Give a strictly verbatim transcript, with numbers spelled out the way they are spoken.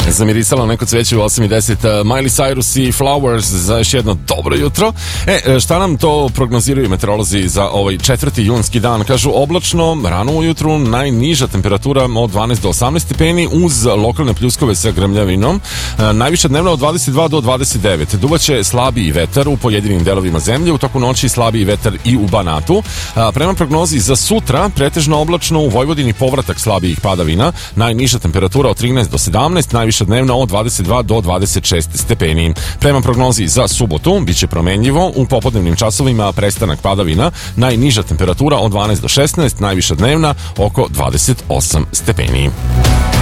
Zamirisalo neko cveće u osam i deset. Miley Cyrus i Flowers za još jedno dobro jutro. E, šta nam to prognoziraju meteorolozi za ovaj četvrti junski dan? Kažu oblačno, rano ujutru, najniža temperatura od dvanaest do osamnaest stepeni uz lokalne pljuskove sa grmljavinom. E, najviša dnevna od dvadeset dva do dvadeset devet. Duvaće slabiji vetar u pojedinim delovima zemlje, u toku noći slabiji vetar i u Banatu. E, prema prognozi za sutra, pretežno oblačno, u Vojvodini povratak slabijih padavina. Najniža temperatura od trinaest do sedamnaest, najviša dnevna od dvadeset dva do dvadeset šest stepeni. Prema prognozi za subotu, bit će promenljivo, u popodnevnim časovima prestanak padavina, najniža temperatura od dvanaest do šesnaest, najviša dnevna oko dvadeset osam stepeni.